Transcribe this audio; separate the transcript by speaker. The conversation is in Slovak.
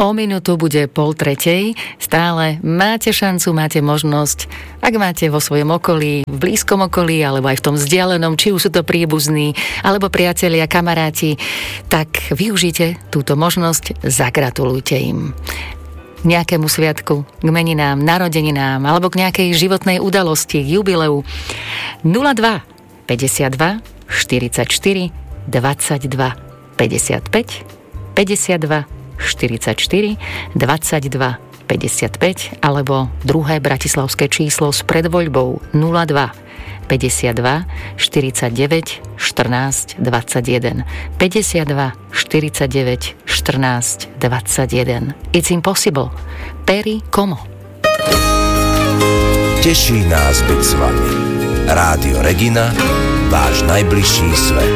Speaker 1: O minútu bude 2:30. Stále máte šancu, máte možnosť, ak máte vo svojom okolí, v blízkom okolí, alebo aj v tom vzdialenom, či už sú to príbuzní, alebo priatelia, kamaráti, tak využite túto možnosť, zagratulujte im. Nejakému sviatku, k meninám, narodeninám, alebo k nejakej životnej udalosti, k jubileu. 02 52 44 22 55 52 44 22 55 alebo druhé bratislavské číslo s predvoľbou 02 52 49 14 21 52 49 14 21. It's impossible. Perry Como.
Speaker 2: Teší nás byť s vami. Rádio Regina, váš najbližší svet.